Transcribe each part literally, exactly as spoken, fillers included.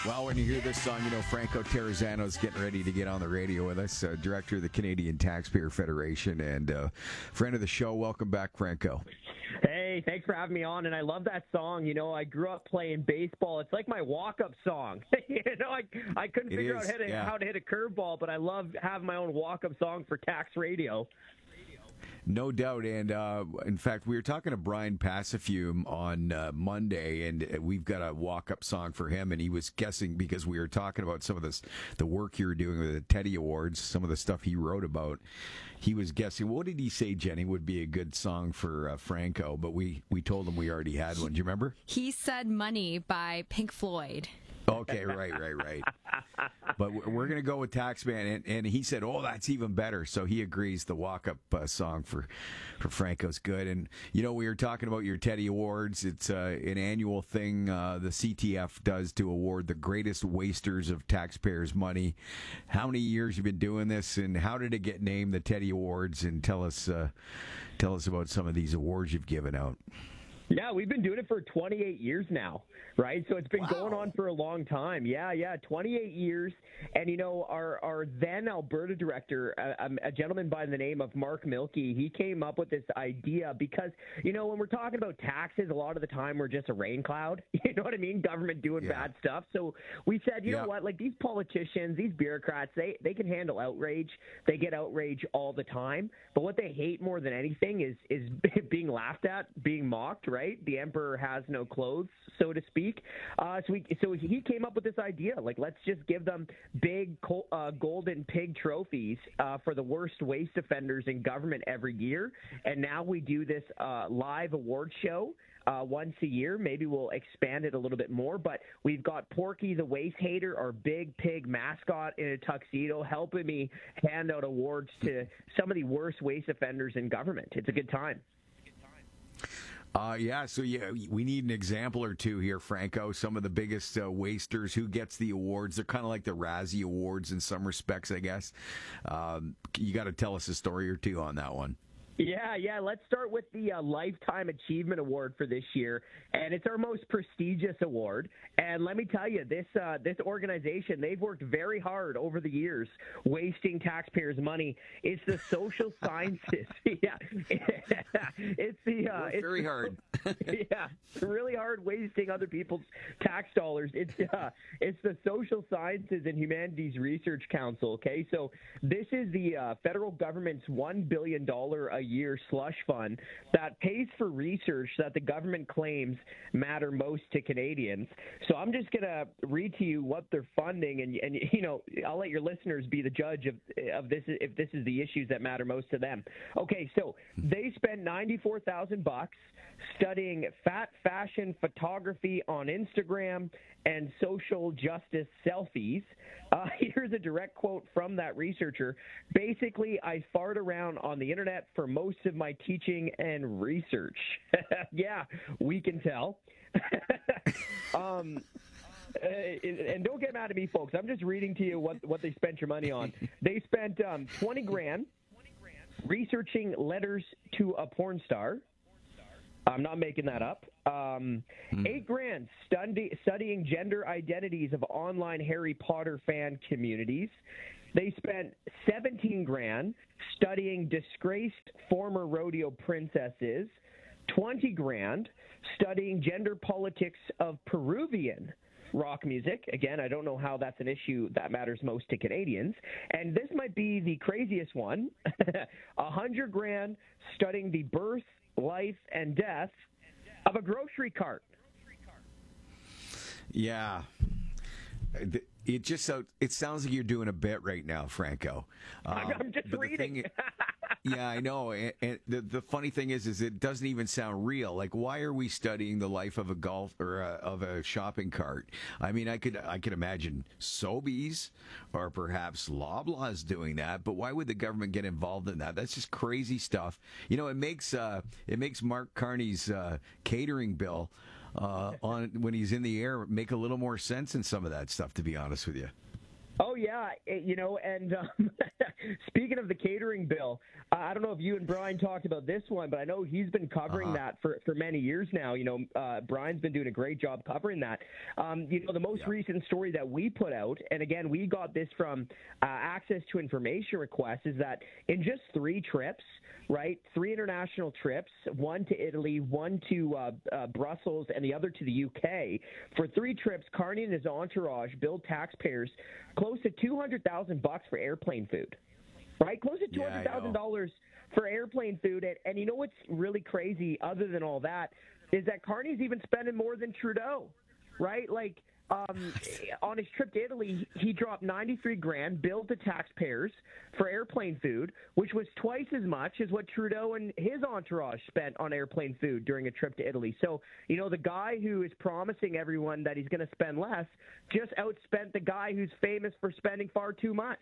Well, when you hear this song, you know Franco Terrazzano's getting ready to get on the radio with us, uh, director of the Canadian Taxpayer Federation and uh, friend of the show. Welcome back, Franco. Hey, thanks for having me on, and I love that song. You know, I grew up playing baseball. It's like my walk-up song. you know, I I couldn't It figure is, out how to, yeah. how to hit a curveball, but I love having my own walk-up song for tax radio. No doubt. And uh, in fact, we were talking to Brian Passafume on uh, Monday, and we've got a walk-up song for him. And he was guessing, because we were talking about some of this, the work you were doing with the Teddy Awards, some of the stuff he wrote about. He was guessing, what did he say, Jenny, would be a good song for uh, Franco? But we, we told him we already had one. Do you remember? He said Money by Pink Floyd. Okay, right, right, right. But we're going to go with Taxman, and, and he said, oh, that's even better. So he agrees the walk-up uh, song for, for Franco's good. And, you know, we were talking about your Teddy Awards. It's uh, an annual thing uh, the C T F does to award the greatest wasters of taxpayers' money. How many years you've been doing this, and how did it get named the Teddy Awards? And tell us, uh, tell us about some of these awards you've given out. Yeah, we've been doing it for twenty-eight years now, right? So it's been Wow. going on for a long time. Yeah, yeah, twenty-eight years. And, you know, our, our then Alberta director, a, a gentleman by the name of Mark Milkey, he came up with this idea because, you know, when we're talking about taxes, a lot of the time we're just a rain cloud. You know what I mean? Government doing Yeah. bad stuff. So we said, you Yeah. know what, like these politicians, these bureaucrats, they, they can handle outrage. They get outrage all the time. But what they hate more than anything is, is being laughed at, being mocked, right? The emperor has no clothes, so to speak. Uh, so, we, so he came up with this idea, like, let's just give them big uh, golden pig trophies uh, for the worst waste offenders in government every year. And now we do this uh, live award show uh, once a year. Maybe we'll expand it a little bit more, but we've got Porky the Waste Hater, our big pig mascot in a tuxedo, helping me hand out awards to some of the worst waste offenders in government. It's a good time. Uh, yeah, so yeah, we need an example or two here, Franco. Some of the biggest uh, wasters. Who gets the awards? They're kind of like the Razzie Awards in some respects, I guess. Um, you got to tell us a story or two on that one. Yeah, yeah. Let's start with the uh, Lifetime Achievement Award for this year, and it's our most prestigious award. And let me tell you, this uh, this organization, they've worked very hard over the years, wasting taxpayers' money. It's the social sciences. yeah, it's the uh, it's very hard. yeah, really hard wasting other people's tax dollars. It's uh, it's the Social Sciences and Humanities Research Council. Okay, so this is the uh, federal government's one billion dollar a year slush fund that pays for research that the government claims matter most to Canadians. So I'm just going to read to you what they're funding, and and you know, I'll let your listeners be the judge of of this if this is the issues that matter most to them. Okay, so they spend ninety-four thousand bucks studying fat fashion photography on Instagram and social justice selfies. Uh, here's a direct quote from that researcher. Basically, I fart around on the internet for most of my teaching and research. Yeah, we can tell. um, uh, and don't get mad at me, folks. I'm just reading to you what, what they spent your money on. They spent um, twenty grand researching letters to a porn star. I'm not making that up. Um, hmm. Eight grand study, studying gender identities of online Harry Potter fan communities. They spent seventeen grand studying disgraced former rodeo princesses. twenty grand studying gender politics of Peruvian rock music. Again, I don't know how that's an issue that matters most to Canadians. And this might be the craziest one. A hundred grand studying the birth, life, and death of a grocery cart. Yeah. It just so it sounds like you're doing a bit right now, Franco. Um, I'm just reading. Thing, yeah, I know. And, and the the funny thing is, is it doesn't even sound real. Like, why are we studying the life of a golf or a, of a shopping cart? I mean, I could I could imagine Sobeys or perhaps Loblaws doing that, but why would the government get involved in that? That's just crazy stuff. You know, it makes uh, it makes Mark Carney's uh, catering bill. Uh, on when he's in the air, make a little more sense in some of that stuff, to be honest with you. Oh, yeah. It- you know, and um, speaking of the catering bill, uh, I don't know if you and Brian talked about this one, but I know he's been covering Uh-huh. that for, for many years now. You know, uh, Brian's been doing a great job covering that. Um, you know, the most Yep. recent story that we put out, and again, we got this from uh, Access to Information requests, is that in just three trips, right, three international trips, one to Italy, one to uh, uh, Brussels, and the other to the U K, for three trips, Carney and his entourage billed taxpayers close to two hundred thousand bucks for airplane food, right? Close to two Yeah, I hundred thousand know. dollars for airplane food. And, and you know what's really crazy, other than all that, is that Carney's even spending more than Trudeau, right? Like, um, on his trip to Italy, he dropped ninety-three grand, billed to taxpayers for airplane food, which was twice as much as what Trudeau and his entourage spent on airplane food during a trip to Italy. So, you know, the guy who is promising everyone that he's going to spend less just outspent the guy who's famous for spending far too much.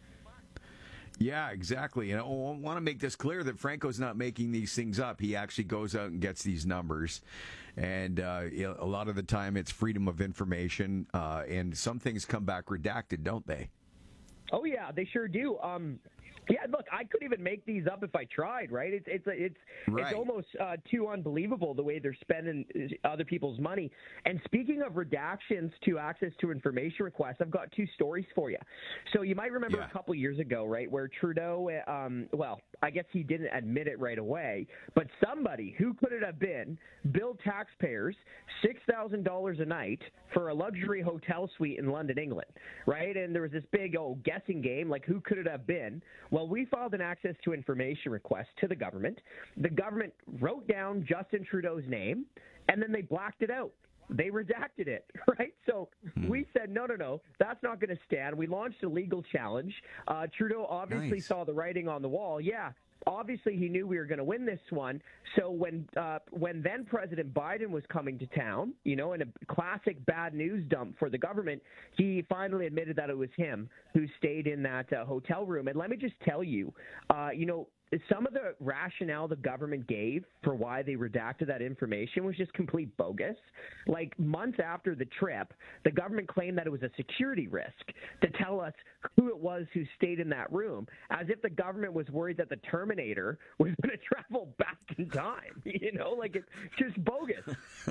Yeah, exactly. And I want to make this clear that Franco's not making these things up. He actually goes out and gets these numbers. And uh, you know, a lot of the time it's freedom of information. Uh, and some things come back redacted, don't they? Oh, yeah, they sure do. Um, yeah, look, I couldn't even make these up if I tried, right? It's it's it's Right. it's almost uh, too unbelievable the way they're spending other people's money. And speaking of redactions to Access to Information requests, I've got two stories for you. So you might remember Yeah. a couple years ago, right, where Trudeau, um, well, I guess he didn't admit it right away, but somebody, who could it have been, billed taxpayers six thousand dollars a night for a luxury hotel suite in London, England, right? And there was this big, oh, guessing game, like who could it have been? Well, we filed an Access to Information request to the government. The government wrote down Justin Trudeau's name, and then they blacked it out. They redacted it, right? So Hmm. we said, no, no, no, that's not going to stand. We launched a legal challenge. Uh, Trudeau obviously Nice. saw the writing on the wall. Yeah, obviously he knew we were going to win this one. So when uh, when then President Biden was coming to town, you know, in a classic bad news dump for the government, he finally admitted that it was him who stayed in that uh, hotel room. And let me just tell you, uh, you know, some of the rationale the government gave for why they redacted that information was just complete bogus. Like months after the trip, the government claimed that it was a security risk to tell us who it was who stayed in that room, as if the government was worried that the Terminator was going to travel back in time. You know, like it's just bogus.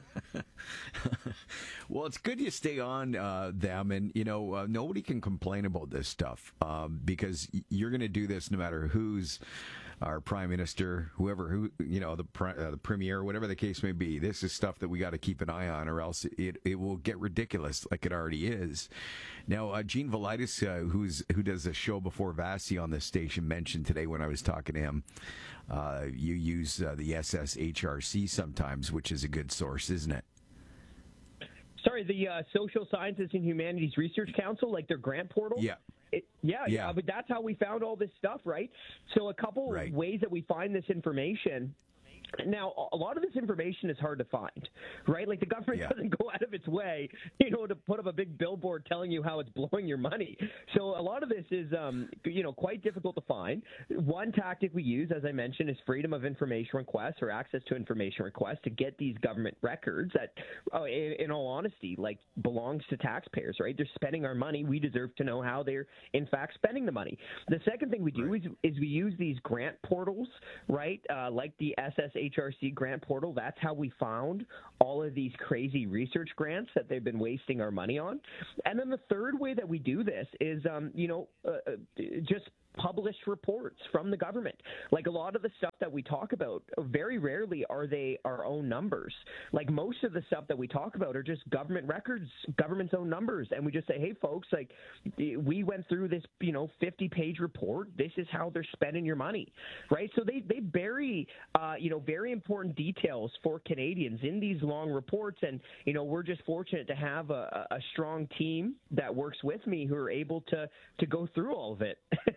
Well, it's good you stay on uh, them, and you know uh, nobody can complain about this stuff um, because y- you're going to do this no matter who's our prime minister, whoever who you know the pri- uh, the premier, whatever the case may be. This is stuff that we got to keep an eye on, or else it it will get ridiculous, like it already is. Now, uh, Gene Velitis, uh, who's who does a show before Vasi on this station, mentioned today when I was talking to him, uh, you use uh, the S S H R C sometimes, which is a good source, isn't it? Sorry, the uh, Social Sciences and Humanities Research Council, like their grant portal? Yeah. It, yeah, yeah, Yeah. but that's how we found all this stuff, right? So a couple Right. ways that we find this information. Now, a lot of this information is hard to find, right? Like the government Yeah. doesn't go out of its way, you know, to put up a big billboard telling you how it's blowing your money. So a lot of this is, um, you know, quite difficult to find. One tactic we use, as I mentioned, is freedom of information requests or access to information requests to get these government records that, oh, in, in all honesty, like belongs to taxpayers, right? They're spending our money. We deserve to know how they're, in fact, spending the money. The second thing we do Right. is, is we use these grant portals, right, uh, like the S S H R C grant portal. That's how we found all of these crazy research grants that they've been wasting our money on. And then the third way that we do this is, um, you know, uh, uh, just published reports from the government. Like a lot of the stuff that we talk about, very rarely are they our own numbers. Like most of the stuff that we talk about are just government records, government's own numbers. And we just say, hey, folks, like we went through this, you know, fifty-page report. This is how they're spending your money, right? So they, they bury, uh, you know, very important details for Canadians in these long reports. And, you know, we're just fortunate to have a, a strong team that works with me who are able to, to go through all of it.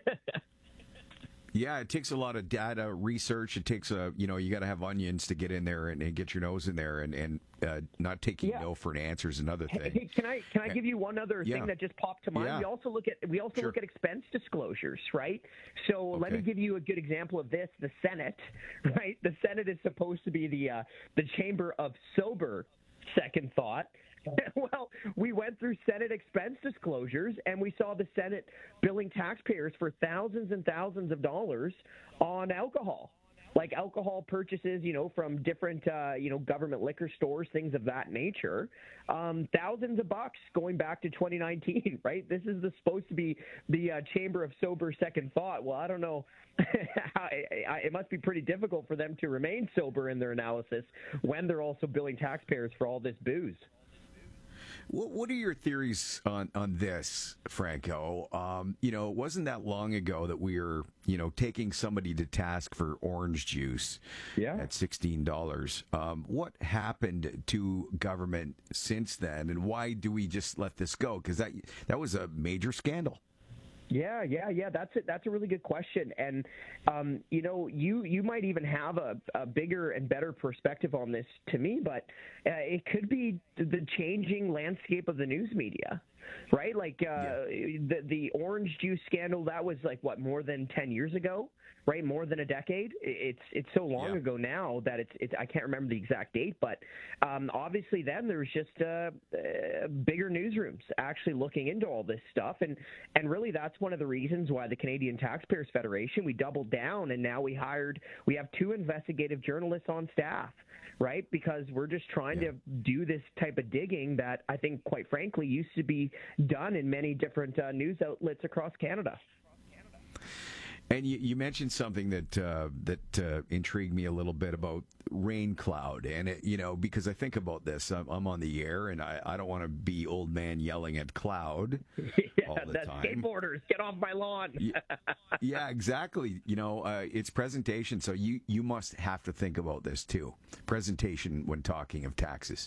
Yeah, it takes a lot of data research. It takes a, you know, you got to have onions to get in there and, and get your nose in there, and and uh, not taking Yeah. no for an answer is another thing. Hey, can I can I give you one other Yeah. thing that just popped to mind? Yeah. We also look at we also Sure. look at expense disclosures, right? So let me Okay. give you a good example of this. The Senate, right? The Senate is supposed to be the uh, the chamber of sober second thought. Well, we went through Senate expense disclosures, and we saw the Senate billing taxpayers for thousands and thousands of dollars on alcohol. Like alcohol purchases, you know, from different, uh, you know, government liquor stores, things of that nature. Um, thousands of bucks going back to twenty nineteen, right? This is the, supposed to be the uh, Chamber of Sober Second Thought. Well, I don't know. It must be pretty difficult for them to remain sober in their analysis when they're also billing taxpayers for all this booze. What are your theories on, on this, Franco? Um, you know, it wasn't that long ago that we were, you know, taking somebody to task for orange juice yeah. at sixteen dollars. Um, what happened to government since then, and why do we just let this go? Because that that was a major scandal. Yeah, yeah, yeah. That's it. That's a really good question, and um, you know, you you might even have a, a bigger and better perspective on this to me, but uh, it could be the changing landscape of the news media, right? Like uh, yeah. the the orange juice scandal. That was like what, more than ten years ago, right? More than a decade. It's it's so long yeah. ago now that it's it's I can't remember the exact date, but um, obviously then there was just uh, uh, bigger newsrooms actually looking into all this stuff, and and really that's one of the reasons why the Canadian Taxpayers Federation, we doubled down, and now we hired we have two investigative journalists on staff, right? Because we're just trying yeah. to do this type of digging that I think, quite frankly, used to be done in many different uh, news outlets across Canada. And you, you mentioned something that uh, that uh, intrigued me a little bit about rain cloud, and it, you know, because I think about this, I'm, I'm on the air, and I, I don't want to be old man yelling at cloud yeah, all the that time. Skateboarders, get off my lawn! yeah, yeah, exactly. You know, uh, it's presentation, so you you must have to think about this too. Presentation when talking of taxes.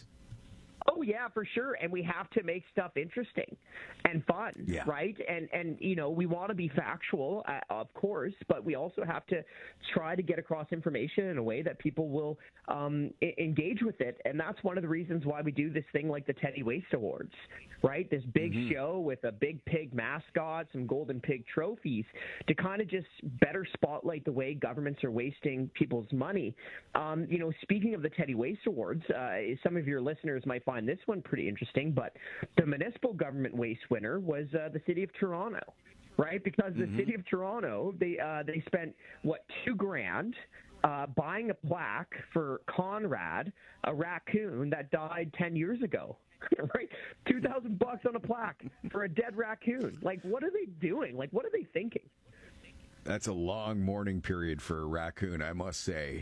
Oh yeah, for sure, and we have to make stuff interesting and fun, yeah. right? And and you know, we want to be factual, uh, of course, but we also have to try to get across information in a way that people will um, I- engage with it, and that's one of the reasons why we do this thing like the Teddy Waste Awards, right? This big mm-hmm. show with a big pig mascot, some golden pig trophies, to kind of just better spotlight the way governments are wasting people's money. Um, you know, speaking of the Teddy Waste Awards, uh, some of your listeners might find this one pretty interesting, but the municipal government waste winner was uh, the city of Toronto, right? Because the mm-hmm. city of Toronto, they uh, they spent what two grand uh, buying a plaque for Conrad, a raccoon that died ten years ago. Right, two thousand bucks on a plaque for a dead raccoon. Like, what are they doing? Like, what are they thinking? That's a long mourning period for a raccoon, I must say.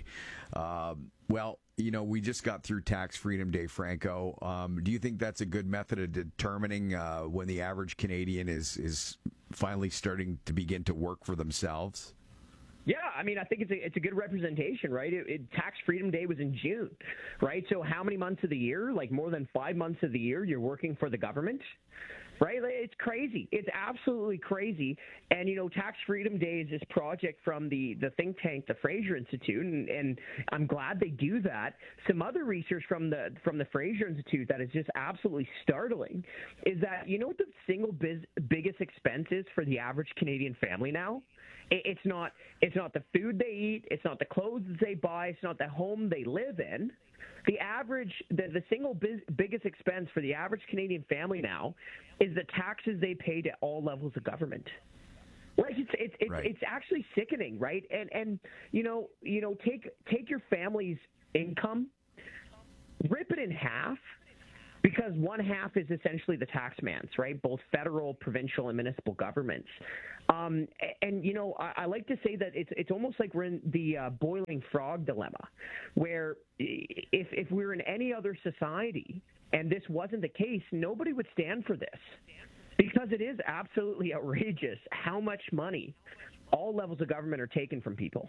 Um, well, you know, we just got through Tax Freedom Day, Franco. Um, do you think that's a good method of determining uh, when the average Canadian is is finally starting to begin to work for themselves? Yeah, I mean, I think it's a it's a good representation, right? It, it, Tax Freedom Day was in June, right? So how many months of the year? Like more than five months of the year, you're working for the government, right? It's crazy. It's absolutely crazy. And you know, Tax Freedom Day is this project from the the think tank, the Fraser Institute, and, and I'm glad they do that. Some other research from the from the Fraser Institute that is just absolutely startling is that, you know what the single biz, biggest expense is for the average Canadian family now? It's not it's not the food they eat, it's not the clothes they buy, it's not the home they live in. The average, the, the single biz, biggest expense for the average Canadian family now is the taxes they pay to all levels of government. Like it's it's it's, right. it's actually sickening, right? And and you know you know take take your family's income, rip it in half. Because one half is essentially the tax man's, right? Both federal, provincial, and municipal governments. Um, and, you know, I, I like to say that it's it's almost like we're in the uh, boiling frog dilemma, where if, if we were in any other society and this wasn't the case, nobody would stand for this. Because it is absolutely outrageous how much money all levels of government are taking from people.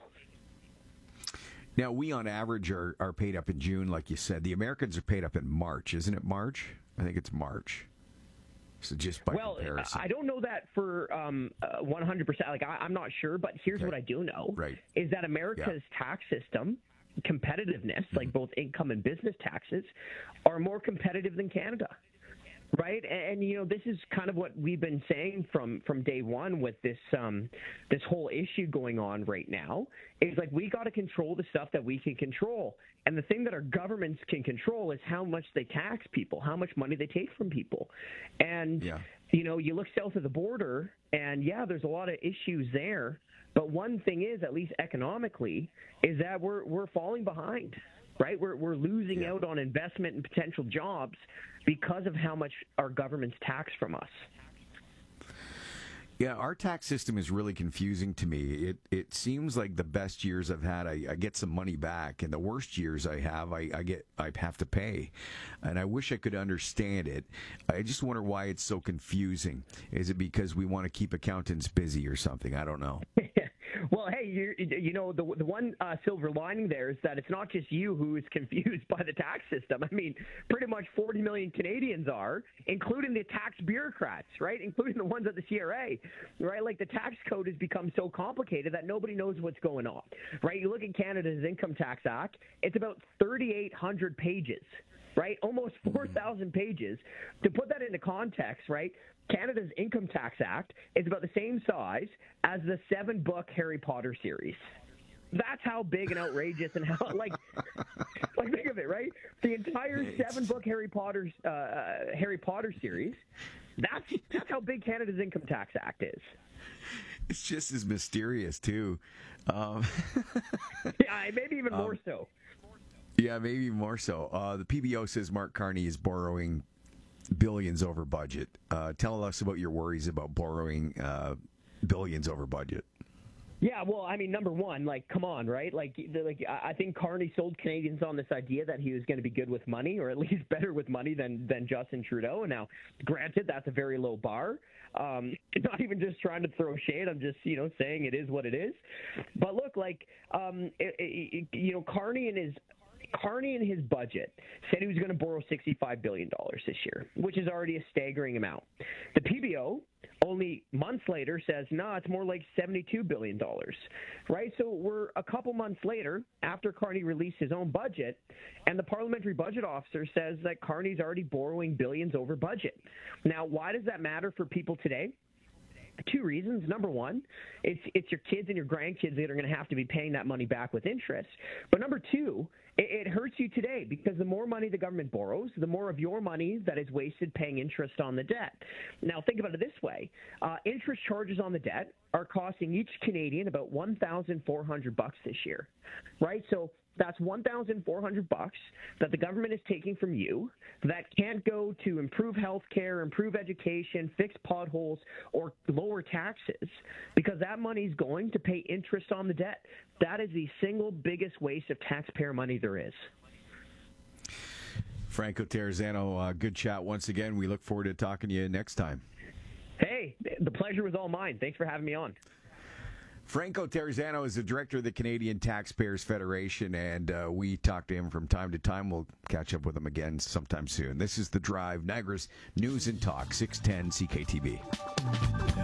Now, we on average are, are paid up in June, like you said. The Americans are paid up in March. Isn't it March? I think it's March. So just by well, comparison. I don't know that for um, uh, one hundred percent. Like, I, I'm not sure, but here's okay. what I do know. Right. Is that America's yeah. tax system, competitiveness, mm-hmm. like both income and business taxes, are more competitive than Canada. Right, and, and you know this is kind of what we've been saying from from day one with this um, this whole issue going on right now. Is like we got to control the stuff that we can control, and the thing that our governments can control is how much they tax people, how much money they take from people, and yeah. you know you look south of the border, and yeah, there's a lot of issues there. But one thing is, at least economically, is that we're we're falling behind. Right, we're we're losing yeah. out on investment and potential jobs because of how much our government's tax from us. Yeah, our tax system is really confusing to me. It it seems like the best years I've had, I, I get some money back, and the worst years I have, I, I get I have to pay. And I wish I could understand it. I just wonder why it's so confusing. Is it because we want to keep accountants busy or something? I don't know. Well, hey, you you know, the the one uh, silver lining there is that it's not just you who is confused by the tax system. I mean, pretty much forty million Canadians are, including the tax bureaucrats, right? Including the ones at the C R A, right? Like the tax code has become so complicated that nobody knows what's going on, right? You look at Canada's Income Tax Act, it's about thirty-eight hundred pages. Right, almost four thousand pages. To put that into context, right, Canada's Income Tax Act is about the same size as the seven-book Harry Potter series. That's how big and outrageous and how, like, like think of it, right? The entire seven-book Harry Potter uh, Harry Potter series. That's that's how big Canada's Income Tax Act is. It's just as mysterious too. Um, yeah, maybe even more um, so. Yeah, maybe more so. Uh, the P B O says Mark Carney is borrowing billions over budget. Uh, tell us about your worries about borrowing uh, billions over budget. Yeah, well, I mean, number one, like, come on, right? Like, like I think Carney sold Canadians on this idea that he was going to be good with money, or at least better with money than than Justin Trudeau. And now, granted, that's a very low bar. Um, not even just trying to throw shade. I'm just, you know, saying it is what it is. But look, like, um, it, it, you know, Carney and his Carney in his budget said he was going to borrow sixty-five billion dollars this year, which is already a staggering amount. The P B O, only months later, says, no, nah, it's more like seventy-two billion dollars, right? So we're a couple months later, after Carney released his own budget, and the parliamentary budget officer says that Carney's already borrowing billions over budget. Now, why does that matter for people today? Two reasons. Number one, it's it's your kids and your grandkids that are going to have to be paying that money back with interest. But number two, it, it hurts you today because the more money the government borrows, the more of your money that is wasted paying interest on the debt. Now, think about it this way. Uh, interest charges on the debt are costing each Canadian about one thousand four hundred bucks this year, right? So that's one thousand four hundred bucks that the government is taking from you that can't go to improve health care, improve education, fix potholes, or lower taxes because that money is going to pay interest on the debt. That is the single biggest waste of taxpayer money there is. Franco Terrazzano, uh, good chat once again. We look forward to talking to you next time. Hey, the pleasure was all mine. Thanks for having me on. Franco Terrazzano is the director of the Canadian Taxpayers Federation, and uh, we talk to him from time to time. We'll catch up with him again sometime soon. This is The Drive, Niagara's News and Talk, six ten C K T B.